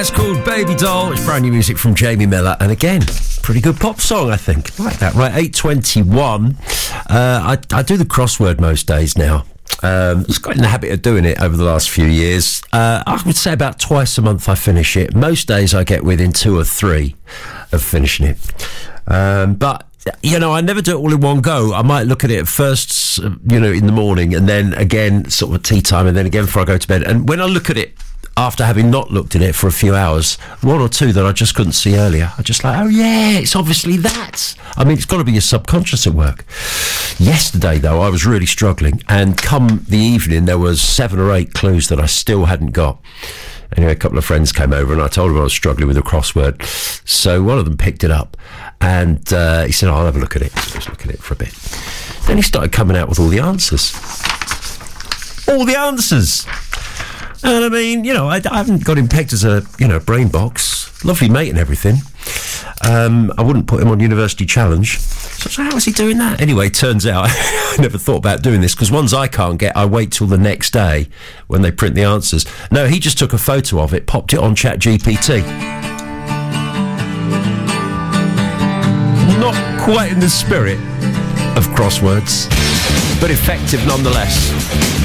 That's called Baby Doll. It's brand new music from Jamie Miller. And again, pretty good pop song, I think. Like that. Right, 8:21. I do the crossword most days now. I've got in the habit of doing it over the last few years. I would say about twice a month I finish it. Most days I get within 2 or 3 of finishing it. But you know, I never do it all in one go. I might look at it at first, you know, in the morning, and then again sort of tea time, and then again before I go to bed. And when I look at it after having not looked at it for a few hours, 1 or 2 that I just couldn't see earlier, I just like, oh yeah, it's obviously that. I mean, it's got to be your subconscious at work. Yesterday, though, I was really struggling, and come the evening, there was 7 or 8 clues that I still hadn't got. Anyway, a couple of friends came over, and I told them I was struggling with a crossword. So one of them picked it up, and he said, I'll have a look at it. So I was looking at it for a bit. Then he started coming out with all the answers. All the answers! And I mean, you know, I haven't got him pegged as a, you know, brain box. Lovely mate and everything. I wouldn't put him on University Challenge. So how is he doing that? Anyway, turns out I never thought about doing this, because ones I can't get, I wait till the next day when they print the answers. No, he just took a photo of it, popped it on ChatGPT. Not quite in the spirit of crosswords, but effective nonetheless.